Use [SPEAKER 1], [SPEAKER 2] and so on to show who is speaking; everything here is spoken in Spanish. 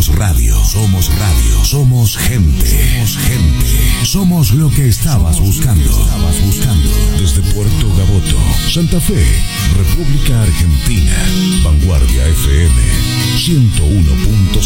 [SPEAKER 1] Somos radio, somos radio, somos gente, somos gente, somos lo que estabas buscando. Desde Puerto Gaboto, Santa Fe, República Argentina, Vanguardia FM 101.5.